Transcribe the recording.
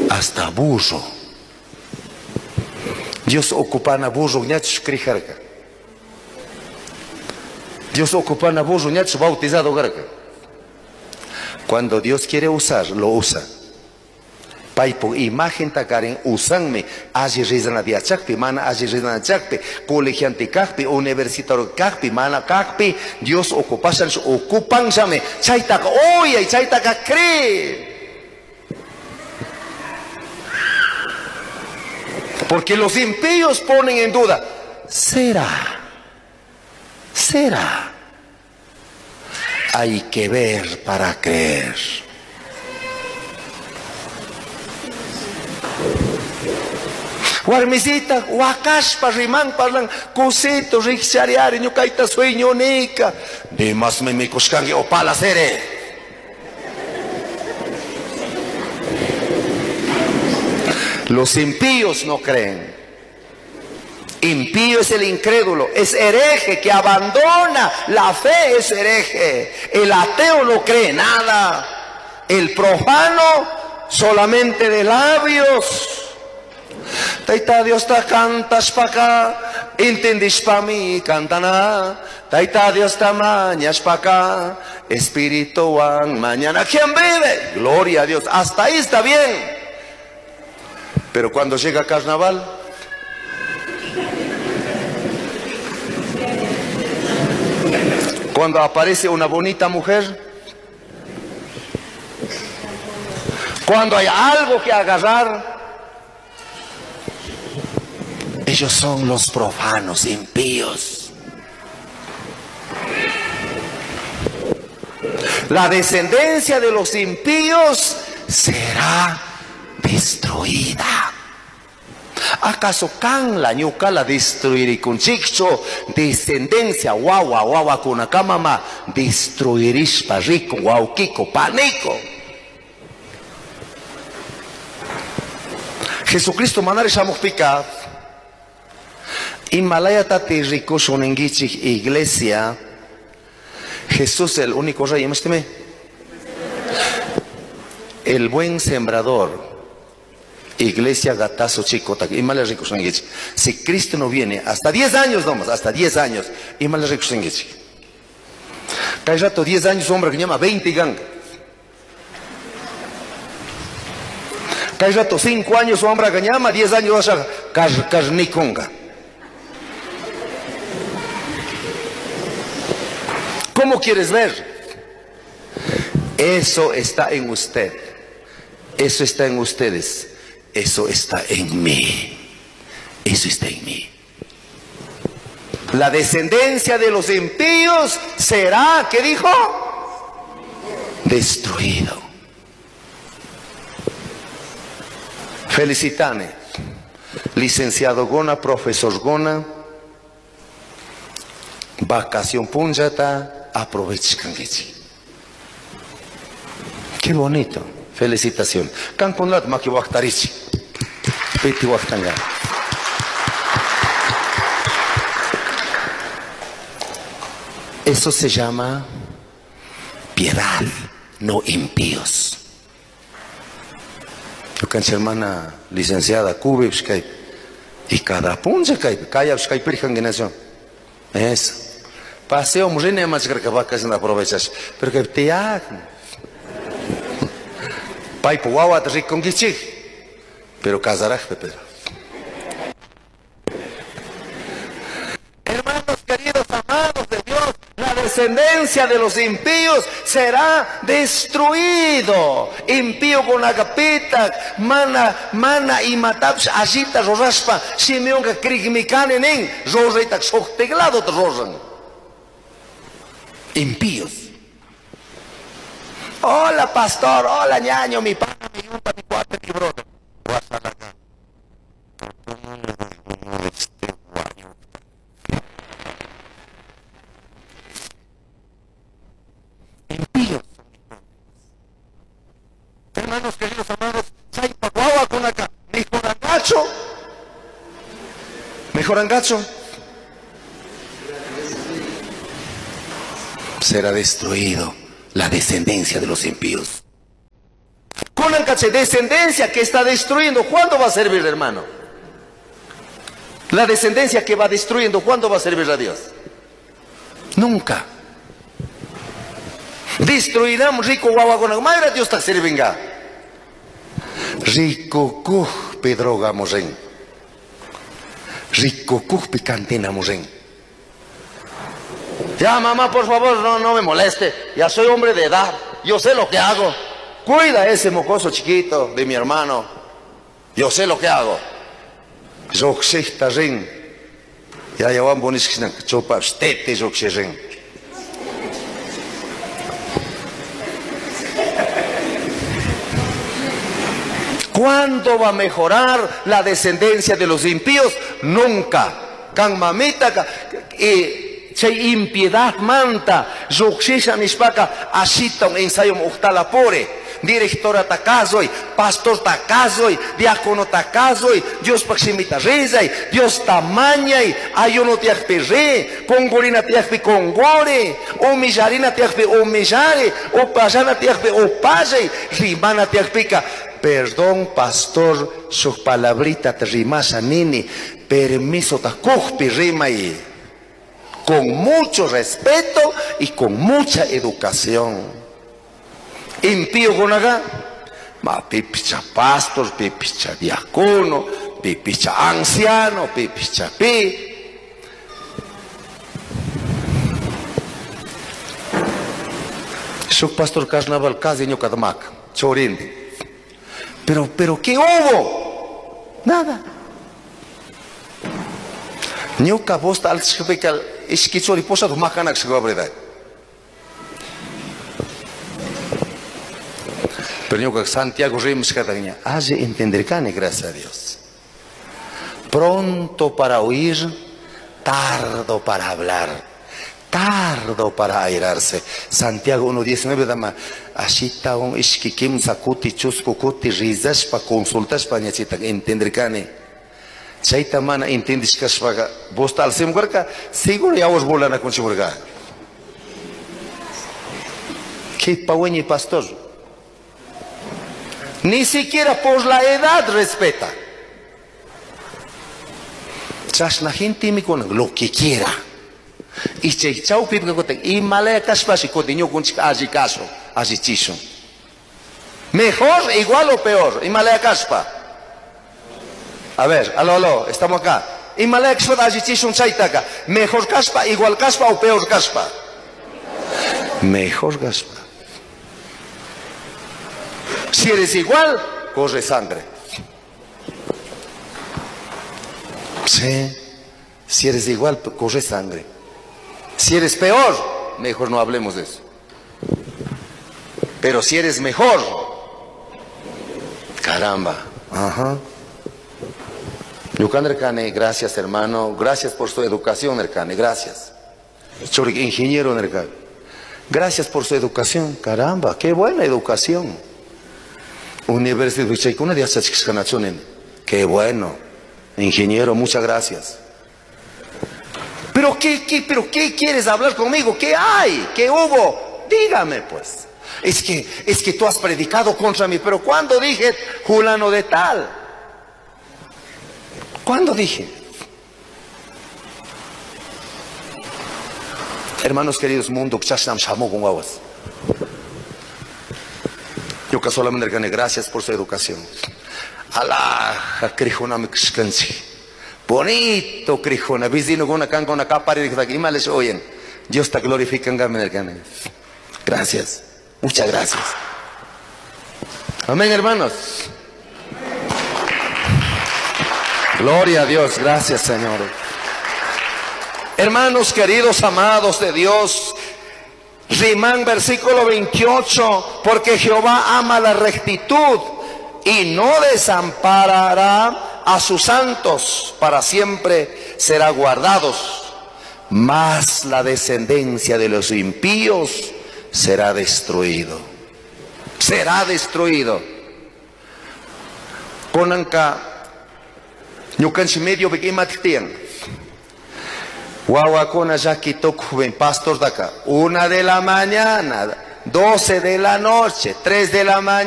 hasta burro. Dios ocupana burro ñach crijarca. Dios ocupana burro ñach bautizado garca. Cuando Dios quiere usar, lo usa. Paipo imagen takaren usanme allí rizana diachakpi mana allí rizana chakpi colegiante kakpi universitario kakpi mana kakpi Dios ocupan llame chaitaka oye chaitaka cree. Porque los impíos ponen en duda, será hay que ver para creer. Warmisita, wakashpa, riman, parlan, cosito, rixiariari, ñukaita sueñonica. Dimas me mikushkangi opala sere. Los impíos no creen. Impío es el incrédulo, es hereje que abandona la fe, es hereje. El ateo no cree nada. El profano solamente de labios. Taita Dios ta cantas pa acá, entendis pa mí, cantana. Taita Dios ta mañas pa acá, espiritual mañana. ¿Quién vive? Gloria a Dios. Hasta ahí está bien. Pero cuando llega carnaval, cuando aparece una bonita mujer, cuando hay algo que agarrar, ellos son los profanos, impíos. La descendencia de los impíos será destruida. ¿Acaso can la ñuca la destruirá con chicho descendencia guagua con la camama destruirish pa rico guauquico panico? Jesucristo manare shamos pica Himalaya tati rico shonengichi iglesia. Jesús el único rey, el buen sembrador. Iglesia gatazo chico, Himalaya rico shonengichi. Si Cristo no viene hasta 10 años nomás, hasta 10 años, Himalaya rico shonengichi. Cada rato 10 años hombre que llama 20 gang. Cada rato 5 años hombre que llama 10 años vas a carniconga. ¿Cómo quieres ver? Eso está en usted. Eso está en ustedes. Eso está en mí. Eso está en mí. La descendencia de los impíos será, ¿qué dijo? Destruido. Felicitane. Licenciado Gona, profesor Gona. Vacación punjata. Aprovechen. Qué bonito. Felicitación. Canconat maki waktarichi. Peti waktanga. Eso se llama piedad, no impíos. Yo cancha hermana licenciada Cube y cada punja kaya pirjangenación. Eso. Paseo murine más que vacas en aprovechas, pero que te hagan. Paipo guagua te riconguichi, pero casaraj Pedro. Hermanos queridos, amados de Dios, la descendencia de los impíos será destruido. Impío con agapita, mana y matapsh agita roraspa, Simeón que krigmikanen en rorreitak socteglado te rosan. Impíos. Hola pastor, hola ñaño, mi pana, mi yumpa, mi cuate, mi brother. Impíos. Hermanos queridos amados, Chaipaguagua con acá, mejorangacho. Será destruido la descendencia de los impíos. Con Con descendencia que está destruyendo, ¿cuándo va a servir, hermano? La descendencia que va destruyendo, ¿cuándo va a servir a Dios? Nunca. Destruirán rico guaguagonago. Madre Dios te sirvenga. Rico cuj pedroga moren. Rico cuj picantina moren. Ya, mamá, por favor, no me moleste. Ya soy hombre de edad. Yo sé lo que hago. Cuida a ese mocoso chiquito de mi hermano. Yo sé lo que hago. Roxesta ring. Ya van bonisquinan. Chopa stete roxe ring. ¿Cuándo va a mejorar la descendencia de los impíos? Nunca. Can mamita se impiedad manta, Roxesha nispaka, asita un ensayo muhtala pore. Directora takazoi, pastor takazoi, diácono takazoi, Dios paximita rezai, Dios tamañai, ayuno tiakpe re, congorina tiakpe congore, omillarina tiakpe omillare, opayana tiakpe opayai, rimana tiakpica. Perdón, pastor, su palabrita te rimasa nini, permiso ta cujpi rimai. Con mucho respeto y con mucha educación. Impío con acá, ma pipicha pastor, pipicha diácono, pipicha anciano, pipicha pi. Su pastor carnaval casi no cadmac, chorinde. Pero ¿qué hubo? Nada. Nyoka bosta al shkepekal iskichori posa do makanak shkabredai. Pero nyoka Santiago Rims katagna, hace entender cane, gracias a Dios. Pronto para oír, tardo para hablar. Tardo para airarse. Santiago 1:19 dama ashita un iskikim sakuti chuskukuti rizas pa consultas pa nyachita entender cane. Chaita mana entendis kaspaga bosta al semgarka seguro ya os bolana con chimurga. ¿Qué paweñi pastor? Ni siquiera por la edad respeta. Chas la gente me con lo que quiera. Y chau pipa kotek y malaya kaspa si kotinyo con aji caso, aji chiso. Mejor, igual o peor, y malaya kaspa. A ver, aló, estamos acá. Y malaya kaspa aji chiso chaitaka. Mejor kaspa, igual kaspa o peor kaspa. Mejor kaspa. Si eres igual, corre sangre. Sí. Si eres igual, corre sangre. Si eres peor, mejor no hablemos de eso. Pero si eres mejor, caramba. Ajá. Yukan Ercane, gracias hermano. Gracias por su educación, Ercane. Gracias. Ingeniero Ercane. Gracias por su educación. Caramba, qué buena educación. Universidad de Chaicuna de Asachixcanachonen. Qué bueno. Ingeniero, muchas gracias. ¿Pero qué quieres hablar conmigo? ¿Qué hay? ¿Qué hubo? Dígame pues. Es que tú has predicado contra mí. Pero ¿cuándo dije fulano de tal? ¿Cuándo dije? Hermanos queridos, mundo chashnam shamu con aguas. Yo que solamente gané gracias por su educación. Allah, crijona me descanse. Bonito, crijona. Vizino con una canga, una capa y de les oyen. Dios te glorifica en Gamen. Gracias. Muchas gracias. Amén, hermanos. Gloria a Dios. Gracias, Señor. Hermanos queridos, amados de Dios. Rimán, versículo 28. Porque Jehová ama la rectitud y no desamparará a sus santos, para siempre será guardados, mas la descendencia de los impíos será destruido. Será destruido. Konanka ñukanchi medio bekimatitian. Guaguacona ya quitó joven pastor de acá. 1 de la mañana, 12 de la noche, 3 de la mañana.